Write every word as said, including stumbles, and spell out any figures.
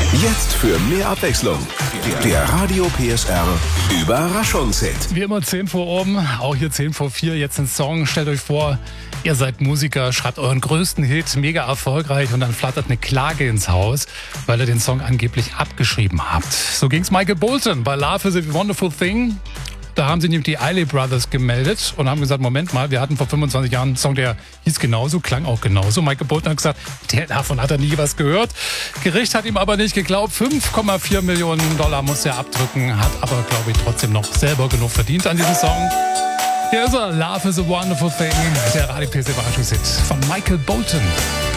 Jetzt für mehr Abwechslung. Der Radio P S R Überraschungshit. Wie immer zehn vor oben, auch hier zehn vor vier. Jetzt ein Song. Stellt euch vor, ihr seid Musiker, schreibt euren größten Hit, mega erfolgreich und dann flattert eine Klage ins Haus, weil ihr den Song angeblich abgeschrieben habt. So ging's Michael Bolton bei Love is a Wonderful Thing. Da haben sich nämlich die Eiley Brothers gemeldet und haben gesagt, Moment mal, wir hatten vor fünfundzwanzig Jahren einen Song, der hieß genauso, klang auch genauso. Michael Bolton hat gesagt, der, davon hat er nie was gehört. Gericht hat ihm aber nicht geglaubt. fünf Komma vier Millionen Dollar muss er abdrücken, hat aber, glaube ich, trotzdem noch selber genug verdient an diesem Song. Hier ist er, Love is a Wonderful Thing, der Radio P S R Überraschungshit von Michael Bolton.